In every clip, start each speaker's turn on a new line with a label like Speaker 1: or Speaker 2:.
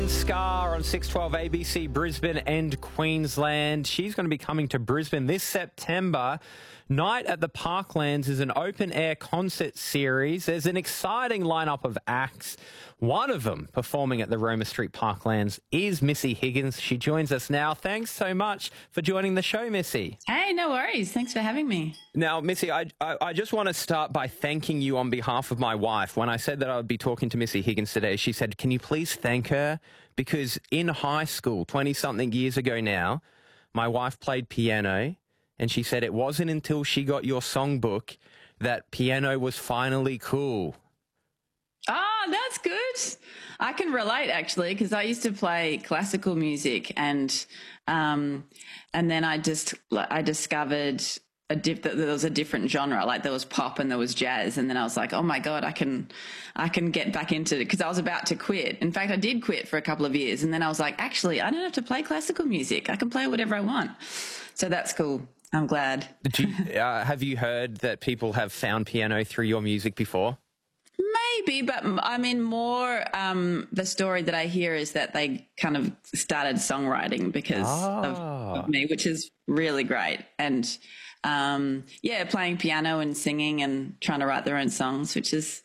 Speaker 1: Scar on 612 ABC Brisbane and Queensland. She's going to be coming to Brisbane this September. Night at the Parklands is an open-air concert series. There's an exciting lineup of acts. One of them performing at the Roma Street Parklands is Missy Higgins. She joins us now. Thanks so much for joining the show, Missy.
Speaker 2: Hey, no worries. Thanks for having me.
Speaker 1: Now, Missy, I just want to start by thanking you on behalf of my wife. When I said that I would be talking to Missy Higgins today, she said, can you please thank her? Because in high school, 20-something years ago now, my wife played piano, and she said it wasn't until she got your songbook that piano was finally cool.
Speaker 2: Oh, that's good. I can relate, actually, because I used to play classical music, and then I discovered that there was a different genre. Like there was pop and there was jazz, and then I was like, oh my God, I can get back into it, because I was about to quit. In fact, I did quit for a couple of years, and then I was like, actually, I don't have to play classical music. I can play whatever I want. So that's cool. I'm glad.
Speaker 1: Have you heard that people have found piano through your music before?
Speaker 2: Maybe, but I mean, more the story that I hear is that they kind of started songwriting because of me, which is really great. And playing piano and singing and trying to write their own songs, which is,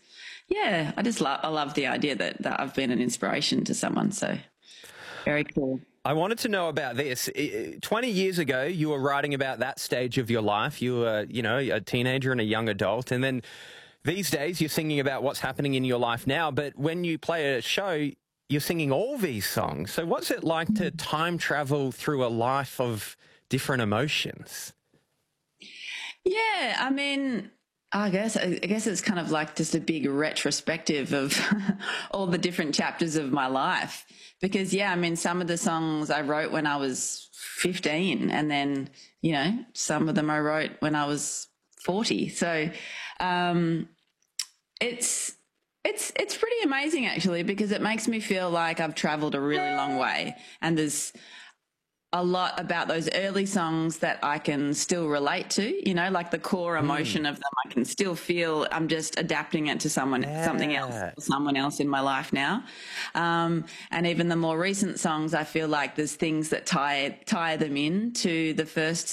Speaker 2: I love the idea that I've been an inspiration to someone. So very cool.
Speaker 1: I wanted to know about this. 20 years ago, you were writing about that stage of your life. You were, a teenager and a young adult. And then these days, you're singing about what's happening in your life now. But when you play a show, you're singing all these songs. So what's it like to time travel through a life of different emotions?
Speaker 2: Yeah, I mean, I guess it's kind of like just a big retrospective of all the different chapters of my life. Because, some of the songs I wrote when I was 15, and then, some of them I wrote when I was 40. So it's pretty amazing, actually, because it makes me feel like I've traveled a really long way, and there's a lot about those early songs that I can still relate to, like the core emotion of them. I can still feel I'm just adapting it to something else, someone else in my life now. And even the more recent songs, I feel like there's things that tie them in to the first